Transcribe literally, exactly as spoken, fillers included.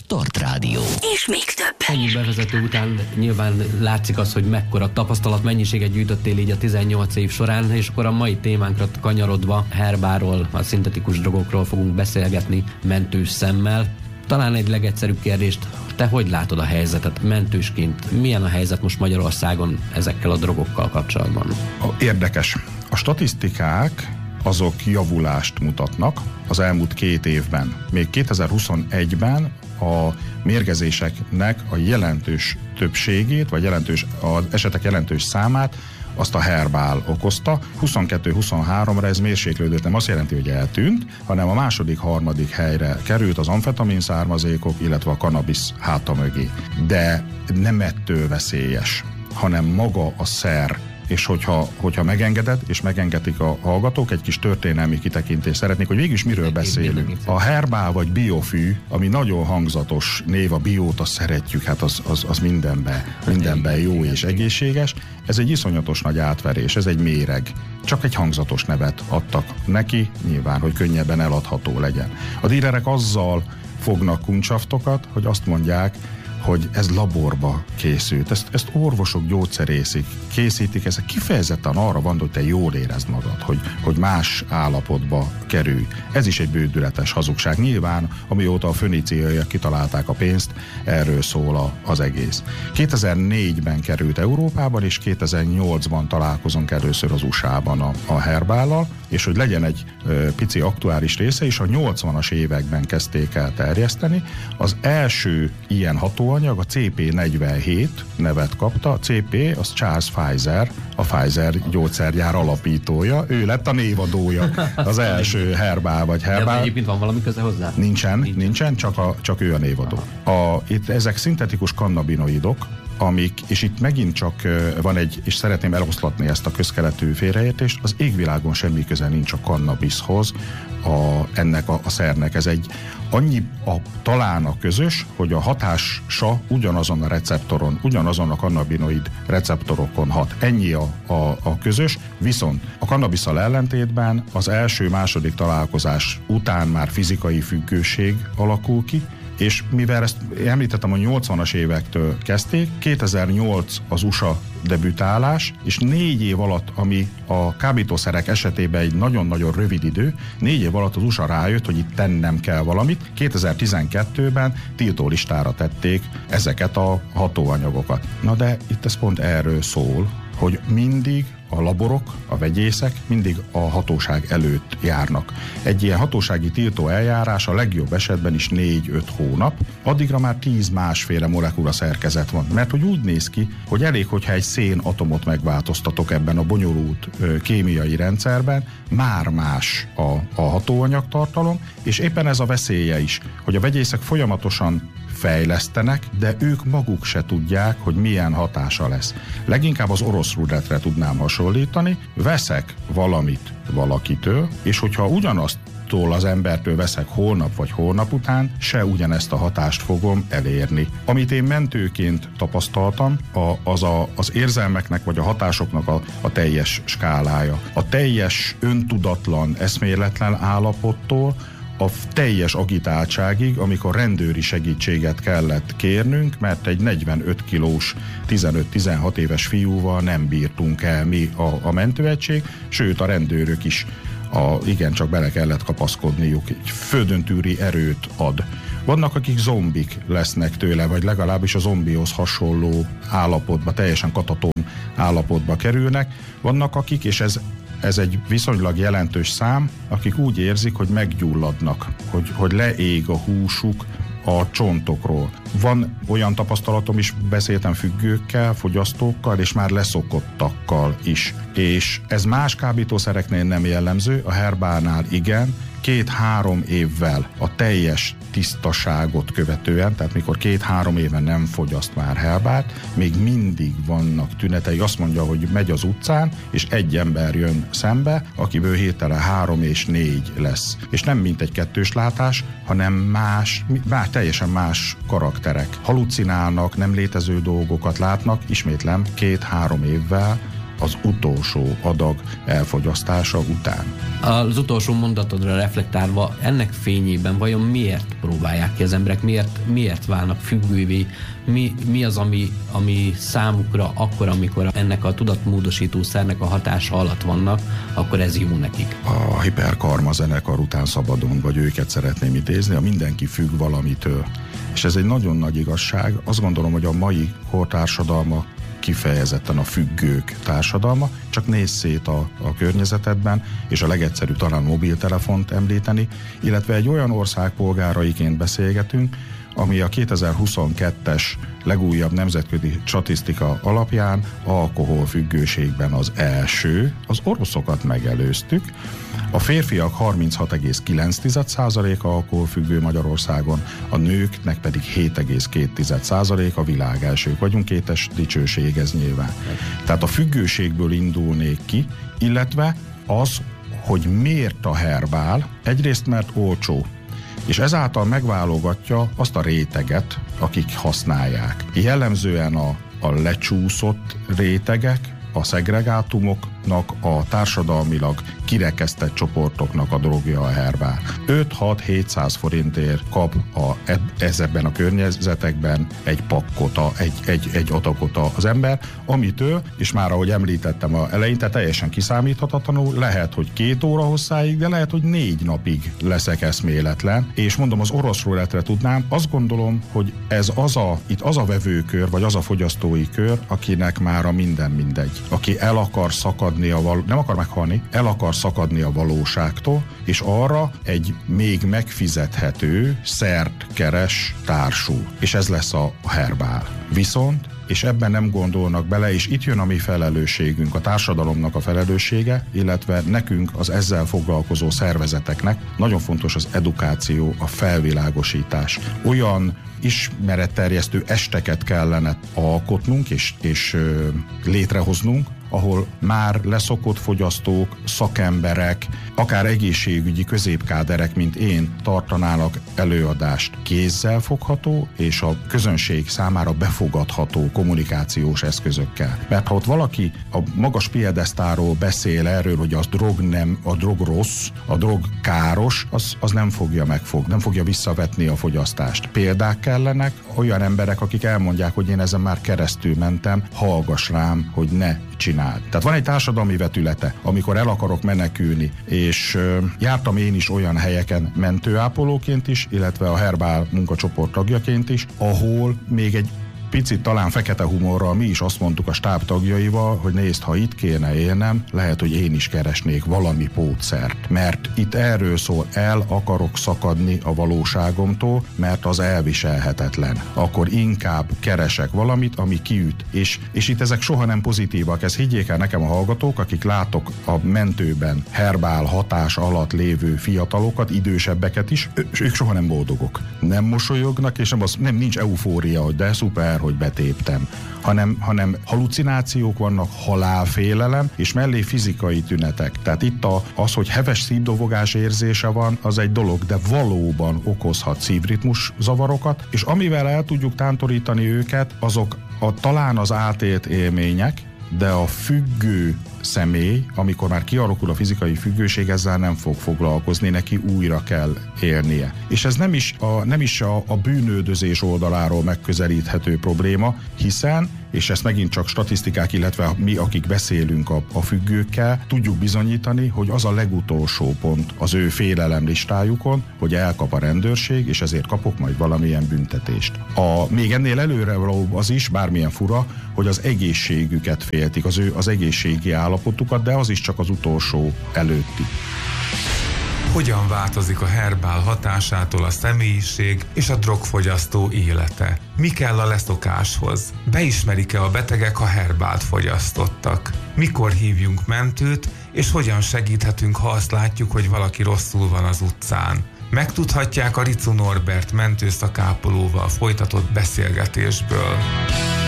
Start Rádió. És még több. Ennyi bevezető után nyilván látszik az, hogy mekkora tapasztalat mennyiséget gyűjtöttél így a tizennyolc év során, és akkor a mai témánkra kanyarodva herbáról, a szintetikus drogokról fogunk beszélgetni mentős szemmel. Talán egy legegyszerűbb kérdést, te hogy látod a helyzetet mentősként? Milyen a helyzet most Magyarországon ezekkel a drogokkal kapcsolatban? Érdekes. A statisztikák azok javulást mutatnak az elmúlt két évben. Még kétezer-huszonegyben a mérgezéseknek a jelentős többségét, vagy jelentős, az esetek jelentős számát azt a herbál okozta. huszonkettő-huszonháromra ez mérséklődött, nem azt jelenti, hogy eltűnt, hanem a második, harmadik helyre került az amfetamin származékok, illetve a kannabisz háta mögé. De nem ettől veszélyes, hanem maga a szer. És hogyha, hogyha megengeded, és megengedik a hallgatók, egy kis történelmi kitekintést szeretnék, hogy végülis miről beszélünk. A herbál vagy biofű, ami nagyon hangzatos név, a biót, azt szeretjük, hát az, az, az mindenben, mindenben jó és egészséges. Ez egy iszonyatos nagy átverés, ez egy méreg. Csak egy hangzatos nevet adtak neki, nyilván, hogy könnyebben eladható legyen. A dílerek azzal fognak kuncsaftokat, hogy azt mondják, hogy ez laborba készült. Ezt, ezt orvosok, gyógyszerészek készítik, ez kifejezetten arra van, hogy te jól érezd magad, hogy, hogy más állapotba kerülj. Ez is egy bődületes hazugság. Nyilván, amióta a föníciaiak kitalálták a pénzt, erről szól a, az egész. kétezer-négyben került Európában, és kétezer-nyolcban találkozunk először az u es á-ban a, a herbállal, és hogy legyen egy ö, pici aktuális része, és a nyolcvanas években kezdték el terjeszteni. Az első ilyen hatóanyag, a cé pé negyvenhét nevet kapta. A cé pé, az Charles Pfizer, a Pfizer gyógyszergyár alapítója. Ő lett a névadója, az első herbál vagy herbál. De egyébként van valami köze hozzá? Nincsen, nincsen, nincsen csak, a, csak ő a névadó. A, itt ezek szintetikus kannabinoidok, amik, és itt megint csak van egy, és szeretném eloszlatni ezt a közkeletű félreértést, az égvilágon semmi köze nincs a kannabiszhoz, a, ennek a, a szernek. Ez egy annyi a, talán a közös, hogy a hatása ugyanazon a receptoron, ugyanazon a kannabinoid receptorokon hat. Ennyi a, a, a közös, viszont a kannabisszal ellentétben az első-második találkozás után már fizikai függőség alakul ki, és mivel ezt említettem, a nyolcvanas évektől kezdték, kétezer-nyolc az u es á debütálás, és négy év alatt, ami a kábítószerek esetében egy nagyon-nagyon rövid idő, négy év alatt az u es á rájött, hogy itt tennem kell valamit. kétezer-tizenkettőben tiltólistára tették ezeket a hatóanyagokat. Na de itt ez pont erről szól, hogy mindig a laborok, a vegyészek mindig a hatóság előtt járnak. Egy ilyen hatósági tiltó eljárás a legjobb esetben is négy-öt hónap, addigra már tíz másféle molekula szerkezet van. Mert hogy úgy néz ki, hogy elég, hogyha egy szén atomot megváltoztatok ebben a bonyolult ö, kémiai rendszerben, már más a, a hatóanyagtartalom, és éppen ez a veszélye is, hogy a vegyészek folyamatosan fejlesztenek, de ők maguk se tudják, hogy milyen hatása lesz. Leginkább az orosz rulettre tudnám hasonlítani, veszek valamit valakitől, és hogyha ugyanazt az embertől veszek holnap vagy holnap után, se ugyanezt a hatást fogom elérni. Amit én mentőként tapasztaltam, a, az a, az érzelmeknek vagy a hatásoknak a, a teljes skálája. A teljes öntudatlan, eszméletlen állapottól a teljes agitáltságig, amikor rendőri segítséget kellett kérnünk, mert egy negyvenöt kilós, tizenöt-tizenhat éves fiúval nem bírtunk el mi a, a mentőegység, sőt a rendőrök is a, igen, csak bele kellett kapaszkodniuk, egy földöntűri erőt ad. Vannak, akik zombik lesznek tőle, vagy legalábbis a zombihoz hasonló állapotba, teljesen kataton állapotba kerülnek. Vannak akik, és ez Ez egy viszonylag jelentős szám, akik úgy érzik, hogy meggyulladnak, hogy, hogy leég a húsuk a csontokról. Van olyan tapasztalatom is, beszéltem függőkkel, fogyasztókkal, és már leszokottakkal is. És ez más kábítószereknél nem jellemző, a herbánál igen, két-három évvel a teljes tisztaságot követően, tehát mikor két-három éve nem fogyaszt már herbát, még mindig vannak tünetei. Azt mondja, hogy megy az utcán, és egy ember jön szembe, akiből hirtelen három és négy lesz. És nem mint egy kettős látás, hanem más, más, teljesen más karakterek. Halucinálnak, nem létező dolgokat látnak, ismétlem, két-három évvel az utolsó adag elfogyasztása után. Az utolsó mondatodra reflektálva, ennek fényében vajon miért próbálják ki az emberek, miért, miért válnak függővé, mi, mi az, ami, ami számukra akkor, amikor ennek a tudatmódosító szernek a hatása alatt vannak, akkor ez jó nekik. A Hiperkarma zenekar után szabadon, vagy őket szeretném idézni, a mindenki függ valamitől. És ez egy nagyon nagy igazság. Azt gondolom, hogy a mai kortársadalma kifejezetten a függők társadalma, csak nézz szét a, a környezetedben, és a legegyszerűbb talán mobiltelefont említeni, illetve egy olyan ország polgáraiként beszélgetünk, ami a kétezer-huszonkettes legújabb nemzetközi statisztika alapján alkoholfüggőségben az első, az oroszokat megelőztük. A férfiak harminchat egész kilenc százaléka alkoholfüggő Magyarországon, a nőknek pedig hét egész két százaléka, a világ elsők vagyunk, kétes dicsőség ez nyilván. Tehát a függőségből indulnék ki, illetve az, hogy miért a herbál, egyrészt mert olcsó, és ezáltal megválogatja azt a réteget, akik használják. Jellemzően a, a lecsúszott rétegek, a szegregátumoknak, a társadalmilag kirekesztett csoportoknak a drogja a herbál. öt-hat-hétszáz forintért kap a, ezekben a környezetekben egy pakkota, egy, egy, egy adagota az ember, amitől, és már ahogy említettem a eleinte, teljesen kiszámíthatatlanul, lehet, hogy két óra hosszáig, de lehet, hogy négy napig leszek eszméletlen, és mondom, az orosz rulettre tudnám, azt gondolom, hogy ez az a, itt az a vevőkör, vagy az a fogyasztói kör, akinek már a minden mindegy. Aki el akar szakadni a való, nem akar meghalni, el akar szakadni a valóságtól, és arra egy még megfizethető szert keres társul. És ez lesz a herbál. Viszont, és ebben nem gondolnak bele, és itt jön a mi felelősségünk, a társadalomnak a felelőssége, illetve nekünk, az ezzel foglalkozó szervezeteknek nagyon fontos az edukáció, a felvilágosítás. Olyan ismeretterjesztő esteket kellene alkotnunk és, és ö, létrehoznunk, ahol már leszokott fogyasztók, szakemberek, akár egészségügyi középkáderek, mint én tartanának előadást kézzel fogható és a közönség számára befogadható kommunikációs eszközökkel. Mert ha ott valaki a magas piedesztáról beszél erről, hogy az drog nem, a drog rossz, a drog káros, az, az nem fogja megfogni, nem fogja visszavetni a fogyasztást. Példák kellenek, olyan emberek, akik elmondják, hogy én ezen már keresztül mentem, hallgass rám, hogy ne csináld. Tehát van egy társadalmi vetülete, amikor el akarok menekülni, és ö, jártam én is olyan helyeken mentőápolóként is, illetve a herbál munkacsoport tagjaként is, ahol még egy picit talán fekete humorral mi is azt mondtuk a stáb tagjaival, hogy nézd, ha itt kéne élnem, lehet, hogy én is keresnék valami pótszert. Mert itt erről szól, el akarok szakadni a valóságomtól, mert az elviselhetetlen. Akkor inkább keresek valamit, ami kiüt. És, és itt ezek soha nem pozitívak. Ezt higgyék el nekem a hallgatók, akik látok a mentőben herbál hatás alatt lévő fiatalokat, idősebbeket is, és ők soha nem boldogok. Nem mosolyognak, és nem, az, nem nincs eufória, hogy de szuper, hogy betéptem, hanem, hanem halucinációk vannak, halálfélelem, és mellé fizikai tünetek. Tehát itt a, az, hogy heves szívdobogás érzése van, az egy dolog, de valóban okozhat szívritmus zavarokat, és amivel el tudjuk tántorítani őket, azok a, talán az átélt élmények, de a függő személy, amikor már kialakul a fizikai függőség, ezzel nem fog foglalkozni, neki újra kell élnie. És ez nem is a, nem is a, a bűnöldözés oldaláról megközelíthető probléma, hiszen, és ezt megint csak statisztikák, illetve mi, akik beszélünk a, a függőkkel, tudjuk bizonyítani, hogy az a legutolsó pont az ő félelem listájukon, hogy elkap a rendőrség, és ezért kapok majd valamilyen büntetést. A, még ennél előre való az is, bármilyen fura, hogy az egészségüket féltik, az ő az egészségi állapotukat, de az is csak az utolsó előtti. Hogyan változik a herbál hatásától a személyiség és a drogfogyasztó élete? Mi kell a leszokáshoz? Beismerik-e a betegek, ha herbált fogyasztottak? Mikor hívjunk mentőt, és hogyan segíthetünk, ha azt látjuk, hogy valaki rosszul van az utcán? Megtudhatják a Ricu Norbert mentőszakápolóval folytatott beszélgetésből.